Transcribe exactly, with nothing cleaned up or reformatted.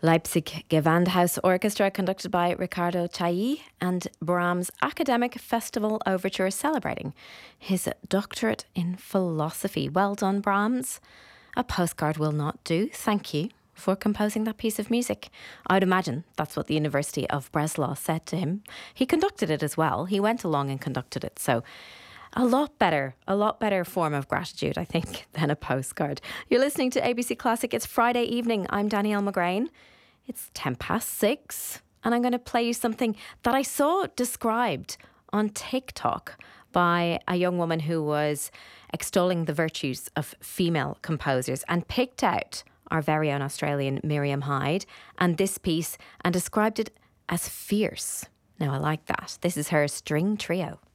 Leipzig Gewandhaus Orchestra, conducted by Riccardo Chailly, and Brahms' Academic Festival Overture, celebrating his doctorate in philosophy. Well done, Brahms. A postcard will not do. Thank you for composing that piece of music. I'd imagine that's what the University of Breslau said to him. He conducted it as well. He went along and conducted it. So a lot better, a lot better form of gratitude, I think, than a postcard. You're listening to A B C Classic. It's Friday evening. I'm Danielle McGrain. It's ten past six, and I'm going to play you something that I saw described on TikTok by a young woman who was extolling the virtues of female composers and picked out our very own Australian Miriam Hyde and this piece and described it as fierce. Now, I like that. This is her string trio.